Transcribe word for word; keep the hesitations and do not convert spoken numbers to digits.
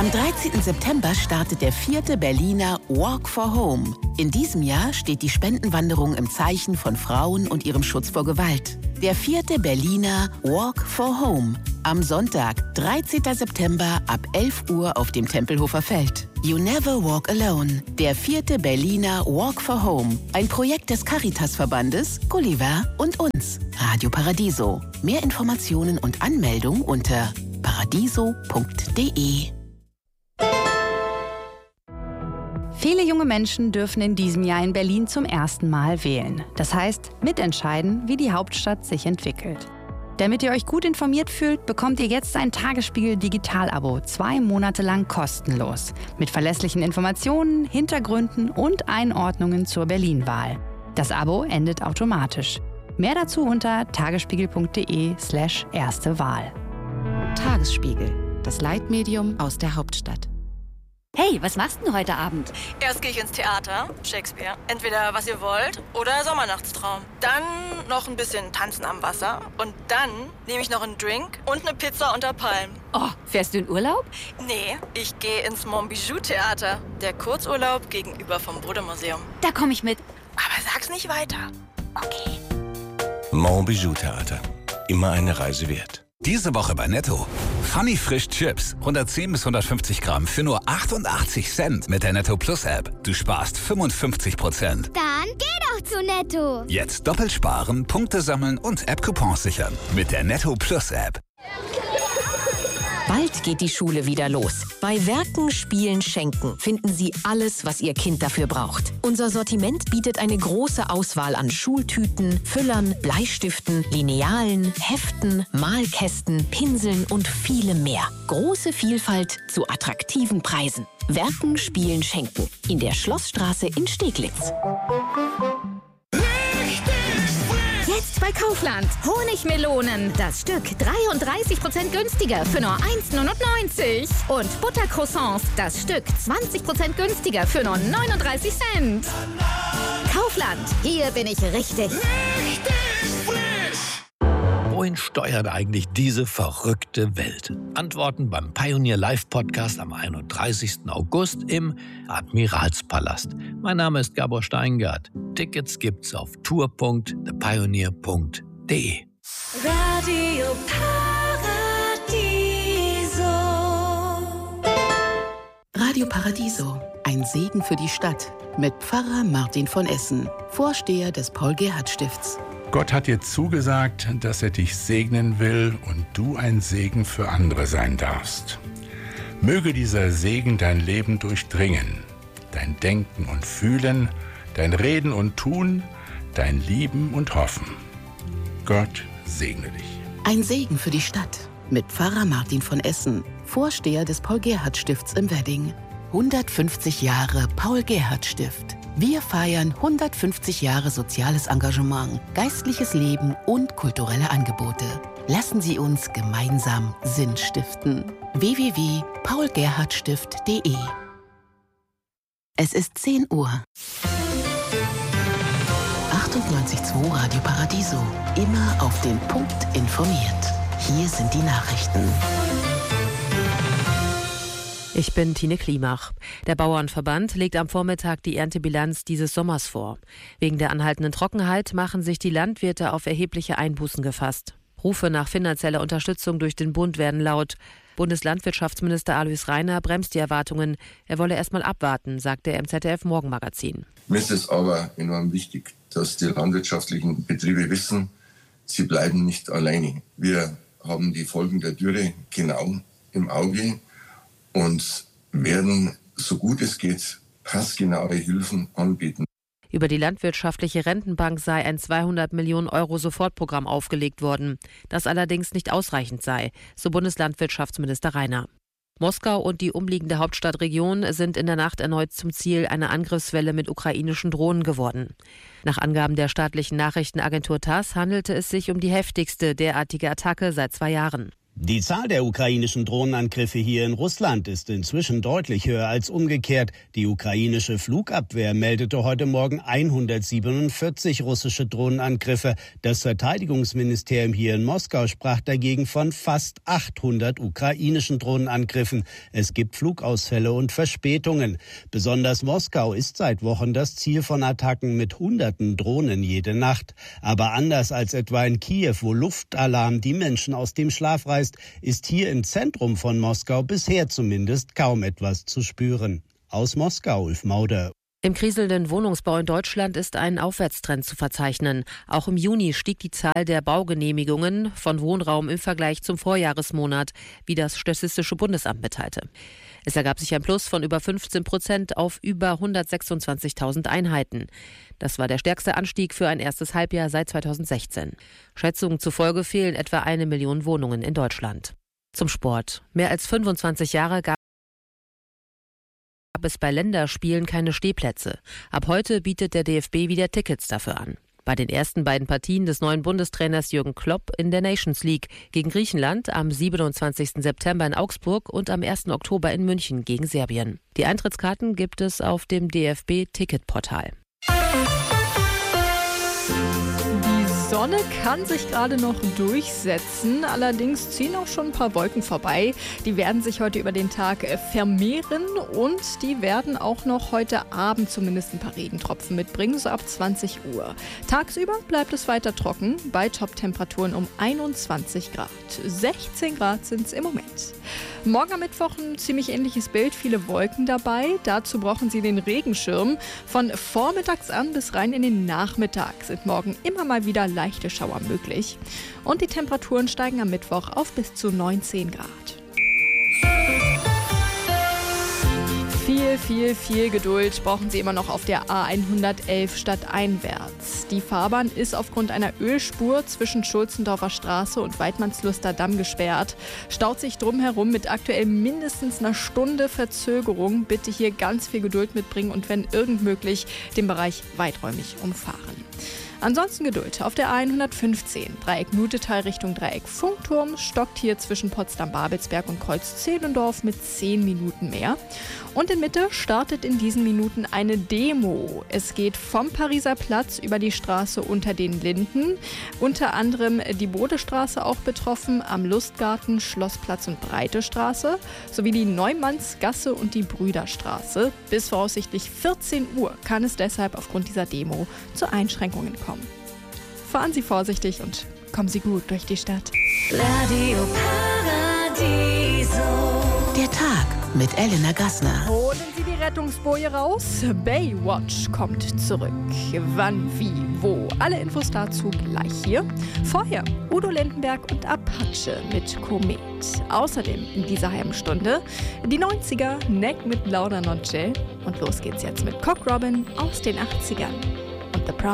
Am dreizehnten September startet der vierte Berliner Walk for Home. In diesem Jahr steht die Spendenwanderung im Zeichen von Frauen und ihrem Schutz vor Gewalt. Der vierte Berliner Walk for Home. Am Sonntag, dreizehnten September ab elf Uhr auf dem Tempelhofer Feld. You never walk alone. Der vierte Berliner Walk for Home. Ein Projekt des Caritas-Verbandes, Gulliver und uns. Radio Paradiso. Mehr Informationen und Anmeldung unter paradiso punkt de. Viele junge Menschen dürfen in diesem Jahr in Berlin zum ersten Mal wählen. Das heißt, mitentscheiden, wie die Hauptstadt sich entwickelt. Damit ihr euch gut informiert fühlt, bekommt ihr jetzt ein Tagesspiegel Digital-Abo, zwei Monate lang kostenlos. Mit verlässlichen Informationen, Hintergründen und Einordnungen zur Berlin-Wahl. Das Abo endet automatisch. Mehr dazu unter tagesspiegel punkt de slash erste Wahl. Tagesspiegel, das Leitmedium aus der Hauptstadt. Hey, was machst du heute Abend? Erst gehe ich ins Theater, Shakespeare. Entweder Was ihr wollt oder Sommernachtstraum. Dann noch ein bisschen Tanzen am Wasser. Und dann nehme ich noch einen Drink und eine Pizza unter Palmen. Oh, fährst du in Urlaub? Nee, ich gehe ins Montbijou-Theater. Der Kurzurlaub gegenüber vom Bode-Museum. Da komme ich mit. Aber sag's nicht weiter. Okay. Montbijou-Theater. Immer eine Reise wert. Diese Woche bei Netto. Funny Frisch Chips. hundertzehn bis hundertfünfzig Gramm für nur achtundachtzig Cent mit der Netto Plus App. Du sparst fünfundfünfzig Prozent. Dann geh doch zu Netto. Jetzt doppelt sparen, Punkte sammeln und App-Coupons sichern. Mit der Netto Plus App. Bald geht die Schule wieder los. Bei Werken, Spielen, Schenken finden Sie alles, was Ihr Kind dafür braucht. Unser Sortiment bietet eine große Auswahl an Schultüten, Füllern, Bleistiften, Linealen, Heften, Malkästen, Pinseln und vielem mehr. Große Vielfalt zu attraktiven Preisen. Werken, Spielen, Schenken. In der Schlossstraße in Steglitz. Jetzt bei Kaufland. Honigmelonen. Das Stück dreiunddreißig Prozent günstiger für nur eins Komma neunundneunzig. Und Buttercroissants. Das Stück zwanzig Prozent günstiger für nur neununddreißig Cent. Kaufland. Hier bin ich richtig. Richtig frisch. Wohin steuert eigentlich diese verrückte Welt? Antworten beim Pioneer Live Podcast am einunddreißigsten August im Admiralspalast. Mein Name ist Gabor Steingart. Tickets gibt's auf tour punkt the pioneer punkt de. Radio Paradiso. Radio Paradiso. Ein Segen für die Stadt. Mit Pfarrer Martin von Essen, Vorsteher des Paul-Gerhardt-Stifts. Gott hat dir zugesagt, dass er dich segnen will und du ein Segen für andere sein darfst. Möge dieser Segen dein Leben durchdringen, dein Denken und Fühlen, dein Reden und Tun, dein Lieben und Hoffen. Gott segne dich. Ein Segen für die Stadt mit Pfarrer Martin von Essen, Vorsteher des Paul-Gerhardt-Stifts im Wedding. hundertfünfzig Jahre Paul-Gerhardt-Stift. Wir feiern hundertfünfzig Jahre soziales Engagement, geistliches Leben und kulturelle Angebote. Lassen Sie uns gemeinsam Sinn stiften. w w w punkt paul gerhardt stift punkt de. Es ist zehn Uhr. achtundneunzig Komma zwei Radio Paradiso. Immer auf den Punkt informiert. Hier sind die Nachrichten. Ich bin Tine Klimach. Der Bauernverband legt am Vormittag die Erntebilanz dieses Sommers vor. Wegen der anhaltenden Trockenheit machen sich die Landwirte auf erhebliche Einbußen gefasst. Rufe nach finanzieller Unterstützung durch den Bund werden laut. Bundeslandwirtschaftsminister Alois Rainer bremst die Erwartungen. Er wolle erst mal abwarten, sagte er im Z D F-Morgenmagazin. Mir ist es aber enorm wichtig, dass die landwirtschaftlichen Betriebe wissen, sie bleiben nicht alleine. Wir haben die Folgen der Dürre genau im Auge und werden, so gut es geht, passgenaue Hilfen anbieten. Über die landwirtschaftliche Rentenbank sei ein zweihundert Millionen Euro Sofortprogramm aufgelegt worden, das allerdings nicht ausreichend sei, so Bundeslandwirtschaftsminister Rainer. Moskau und die umliegende Hauptstadtregion sind in der Nacht erneut zum Ziel einer Angriffswelle mit ukrainischen Drohnen geworden. Nach Angaben der staatlichen Nachrichtenagentur TASS handelte es sich um die heftigste derartige Attacke seit zwei Jahren. Die Zahl der ukrainischen Drohnenangriffe hier in Russland ist inzwischen deutlich höher als umgekehrt. Die ukrainische Flugabwehr meldete heute Morgen hundertsiebenundvierzig russische Drohnenangriffe. Das Verteidigungsministerium hier in Moskau sprach dagegen von fast achthundert ukrainischen Drohnenangriffen. Es gibt Flugausfälle und Verspätungen. Besonders Moskau ist seit Wochen das Ziel von Attacken mit hunderten Drohnen jede Nacht. Aber anders als etwa in Kiew, wo Luftalarm die Menschen aus dem Schlaf reißt, ist hier im Zentrum von Moskau bisher zumindest kaum etwas zu spüren. Aus Moskau, Ulf Mauder. Im kriselnden Wohnungsbau in Deutschland ist ein Aufwärtstrend zu verzeichnen. Auch im Juni stieg die Zahl der Baugenehmigungen von Wohnraum im Vergleich zum Vorjahresmonat, wie das Statistische Bundesamt mitteilte. Es ergab sich ein Plus von über fünfzehn Prozent auf über hundertsechsundzwanzigtausend Einheiten. Das war der stärkste Anstieg für ein erstes Halbjahr seit zweitausendsechzehn. Schätzungen zufolge fehlen etwa eine Million Wohnungen in Deutschland. Zum Sport. Mehr als fünfundzwanzig Jahre gab es bei Länderspielen keine Stehplätze. Ab heute bietet der D F B wieder Tickets dafür an. Bei den ersten beiden Partien des neuen Bundestrainers Jürgen Klopp in der Nations League gegen Griechenland am siebenundzwanzigsten September in Augsburg und am ersten Oktober in München gegen Serbien. Die Eintrittskarten gibt es auf dem D F B-Ticketportal. Die Sonne kann sich gerade noch durchsetzen, allerdings ziehen auch schon ein paar Wolken vorbei. Die werden sich heute über den Tag vermehren und die werden auch noch heute Abend zumindest ein paar Regentropfen mitbringen, so ab zwanzig Uhr. Tagsüber bleibt es weiter trocken, bei Top-Temperaturen um einundzwanzig Grad. sechzehn Grad sind es im Moment. Morgen am Mittwoch ein ziemlich ähnliches Bild, viele Wolken dabei. Dazu brauchen Sie den Regenschirm. Von vormittags an bis rein in den Nachmittag sind morgen immer mal wieder leichte Schauer möglich. Und die Temperaturen steigen am Mittwoch auf bis zu neunzehn Grad. Viel, viel, viel Geduld brauchen Sie immer noch auf der A hundertelf stadteinwärts. Die Fahrbahn ist aufgrund einer Ölspur zwischen Schulzendorfer Straße und Weidmannsluster Damm gesperrt. Staut sich drumherum mit aktuell mindestens einer Stunde Verzögerung. Bitte hier ganz viel Geduld mitbringen und wenn irgend möglich den Bereich weiträumig umfahren. Ansonsten Geduld. Auf der A hundertfünfzehn, Dreieck Nutetal Richtung Dreieck Funkturm, stockt hier zwischen Potsdam-Babelsberg und Kreuz-Zehlendorf mit zehn Minuten mehr. Und in Mitte startet in diesen Minuten eine Demo. Es geht vom Pariser Platz über die Straße unter den Linden, unter anderem die Bodestraße auch betroffen, am Lustgarten, Schlossplatz und Breite Straße, sowie die Neumannsgasse und die Brüderstraße. Bis voraussichtlich vierzehn Uhr kann es deshalb aufgrund dieser Demo zu Einschränkungen kommen. Fahren Sie vorsichtig und kommen Sie gut durch die Stadt. Radio Paradiso. Der Tag mit Elena Gassner. Holen Sie die Rettungsboje raus. Baywatch kommt zurück. Wann, wie, wo. Alle Infos dazu gleich hier. Vorher Udo Lindenberg und Apache mit Komet. Außerdem in dieser halben Stunde die neunziger, Neck mit Lauda Noche. Und los geht's jetzt mit Cock Robin aus den achtzigern und The Proud.